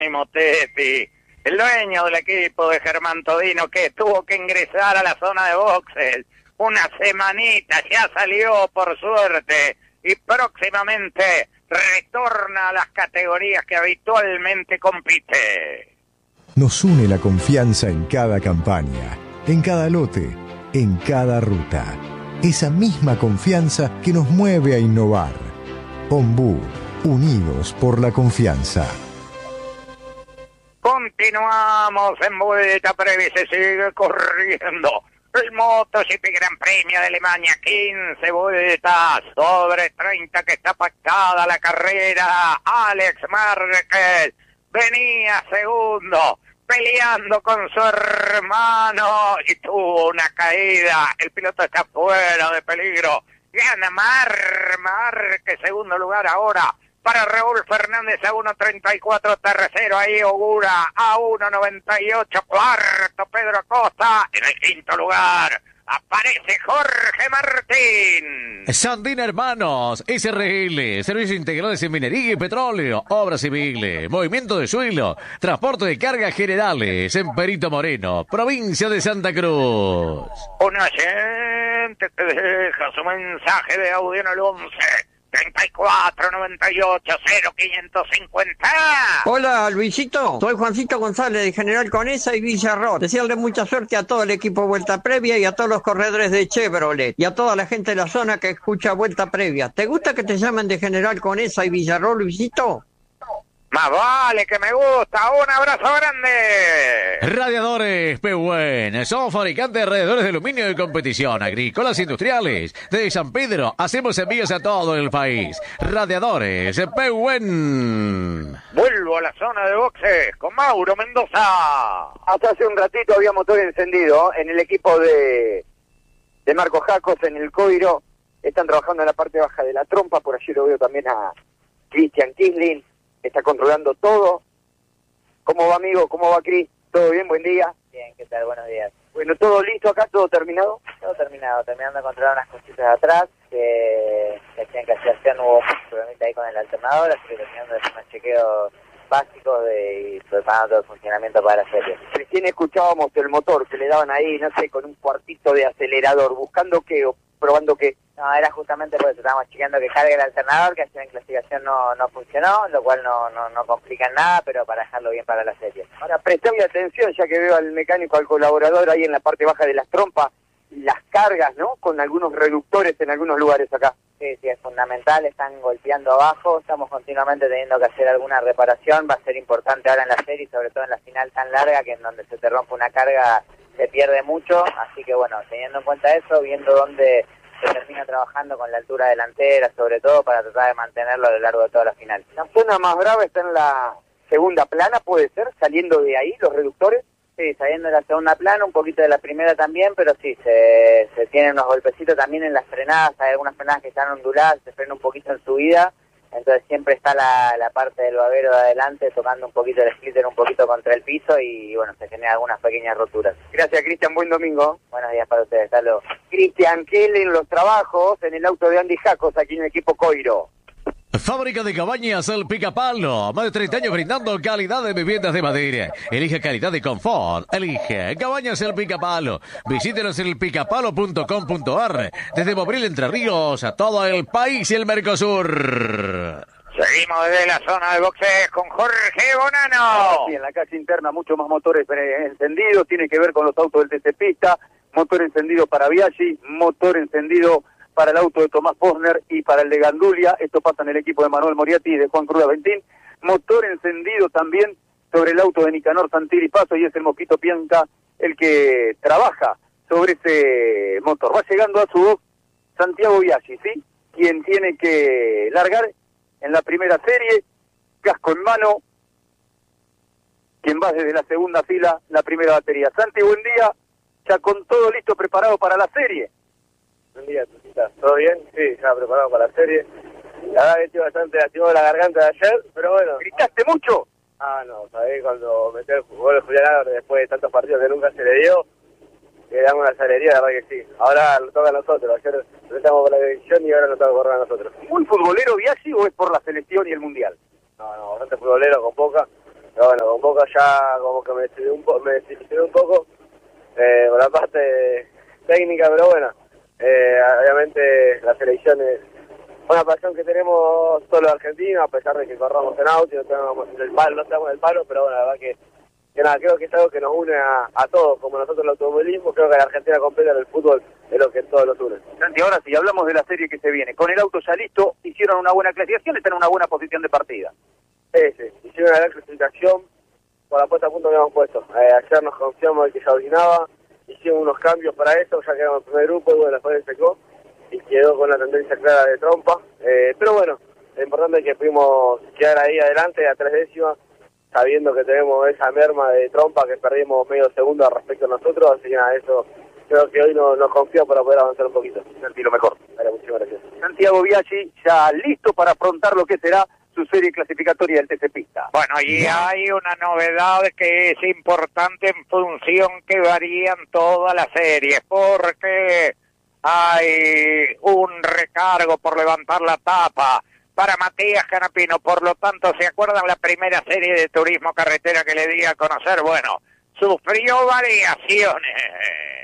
Motetti, el dueño del equipo de Germán Todino, que tuvo que ingresar a la zona de boxes una semanita, ya salió por suerte y próximamente retorna a las categorías que habitualmente compite. Nos une la confianza en cada campaña, en cada lote, en cada ruta. Esa misma confianza que nos mueve a innovar. Ombú, unidos por la confianza. Continuamos en vuelta previa, se sigue corriendo el MotoGP Gran Premio de Alemania, 15 vueltas sobre 30 que está pactada la carrera. Alex Márquez venía segundo, peleando con su hermano y tuvo una caída. El piloto está fuera de peligro. Gana Márquez, segundo lugar ahora para Raúl Fernández a 1.34, tercero ahí Ogura a 1.98, cuarto Pedro Acosta, en el quinto lugar aparece Jorge Martín. Sandina Hermanos, SRL, Servicios Integrales en Minería y Petróleo, Obras Civiles, Movimiento de Suelo, Transporte de Cargas Generales, en Perito Moreno, Provincia de Santa Cruz. Un oyente te deja su mensaje de audio en el 11 34 98 0550. Hola Luisito, soy Juancito González de General Conesa y Villarro. Desearle mucha suerte a todo el equipo Vuelta Previa y a todos los corredores de Chevrolet y a toda la gente de la zona que escucha Vuelta Previa. ¿Te gusta que te llamen de General Conesa y Villarro, Luisito? Más vale que me gusta. Un abrazo grande. Radiadores Pehuen. Somos fabricantes de radiadores de aluminio de competición, agrícolas e industriales. Desde San Pedro hacemos envíos a todo el país. Radiadores Pehuen. Vuelvo a la zona de boxes con Mauro Mendoza. Hasta hace un ratito había motor encendido en el equipo de Marco Jacos en el Coiro. Están trabajando en la parte baja de la trompa. Por allí lo veo también a Cristian Kisling. Está controlando todo. ¿Cómo va, amigo? ¿Cómo va, Cris? ¿Todo bien? Buen día. Bien, ¿qué tal? Buenos días. Bueno, ¿todo listo acá? ¿Todo terminado? Todo terminado, terminando de controlar unas cositas de atrás que hacían que hubo un problemita ahí con el alternador, así que terminando de hacer unos chequeos básicos y preparando todo el funcionamiento para la serie. Recién escuchábamos el motor que le daban ahí, no sé, con un cuartito de acelerador, buscando qué o probando qué. No, era justamente porque estábamos chequeando que cargue el alternador, que ayer en clasificación no funcionó, lo cual no complica nada, pero para dejarlo bien para la serie. Ahora, prestame atención, ya que veo al mecánico, al colaborador ahí en la parte baja de las trompas, las cargas, ¿no? Con algunos reductores en algunos lugares acá. Sí, es fundamental, están golpeando abajo, estamos continuamente teniendo que hacer alguna reparación, va a ser importante ahora en la serie, sobre todo en la final tan larga, que en donde se te rompe una carga se pierde mucho, así que bueno, teniendo en cuenta eso, viendo dónde se termina trabajando con la altura delantera, sobre todo para tratar de mantenerlo a lo largo de toda la final. La zona más brava está en la segunda plana, ¿puede ser? Saliendo de ahí, los reductores. Sí, saliendo de la segunda plana, un poquito de la primera también, pero sí, se tienen unos golpecitos también en las frenadas, hay algunas frenadas que están onduladas, se frena un poquito en subida, entonces siempre está la parte del babero de adelante tocando un poquito el splitter, un poquito contra el piso y bueno, se generan algunas pequeñas roturas. Gracias, Cristian, buen domingo. Buenos días para ustedes, hasta luego. Cristian, ¿qué en los trabajos en el auto de Andy Jacos aquí en el equipo Coiro? Fábrica de cabañas El Picapalo. Más de 30 años brindando calidad de viviendas de madera. Elige calidad de confort. Elige Cabañas El Picapalo. Visítenos en elpicapalo.com.ar. Desde Mobril, Entre Ríos, a todo el país y el Mercosur. Seguimos desde la zona de boxes con Jorge Bonano. Sí, en la calle interna mucho más motores encendidos. Tiene que ver con los autos del TC Pista. Motor encendido para Biaggi. Motor encendido para el auto de Tomás Posner y para el de Gandulia. Esto pasa en el equipo de Manuel Moriarty y de Juan Cruz Aventín. Motor encendido también sobre el auto de Nicanor Santilli Paso, y es el Mosquito Pianca el que trabaja sobre ese motor. Va llegando a su voz Santiago Biaggi, ¿sí? Quien tiene que largar en la primera serie, casco en mano, quien va desde la segunda fila, la primera batería. Santi, buen día, ya con todo listo, preparado para la serie. Buen día, Tucita. ¿Todo bien? Sí, ya preparado para la serie. La verdad que estoy bastante activo de la garganta de ayer, pero bueno. ¿Gritaste mucho? Ah, no, sabés, cuando metió el gol de Julián Álvarez después de tantos partidos que nunca se le dio, le damos una alegría, la verdad que sí. Ahora lo toca a nosotros. Ayer estamos por la división y ahora nos toca correr a nosotros. ¿Muy futbolero Biaggi o es por la selección y el mundial? No, bastante futbolero, con poca. Pero bueno, con Boca ya como que me desilusioné un poco por la parte técnica, pero bueno, obviamente la selección es una pasión que tenemos todos los argentinos, a pesar de que corramos en auto y no tenemos el palo, pero bueno, la verdad que nada, creo que es algo que nos une a todos, como nosotros el automovilismo, creo que la Argentina completa en el fútbol es lo que todos nos une. Santi, ahora sí, hablamos de la serie que se viene. Con el auto ya listo, hicieron una buena clasificación, están en una buena posición de partida. Sí, hicieron una gran clasificación, por la puesta a punto que habíamos puesto. Ayer nos confiamos de que ya originaba, hicimos unos cambios para eso, ya quedamos en el primer grupo, y bueno, después se secó y quedó con una tendencia clara de trompa. Pero bueno, lo importante es que pudimos quedar ahí adelante a 3 décimas, sabiendo que tenemos esa merma de trompa que perdimos medio segundo respecto a nosotros, así que nada, eso creo que hoy nos confió para poder avanzar un poquito. Santi, lo mejor. Vale, muchísimas gracias. Santiago Biaggi ya listo para afrontar lo que será su serie clasificatoria del TC Pista. Bueno, y hay una novedad que es importante en función que varían todas las series, porque hay un recargo por levantar la tapa para Matías Canapino. Por lo tanto, ¿se acuerdan la primera serie de turismo carretera que le di a conocer? Bueno, sufrió variaciones.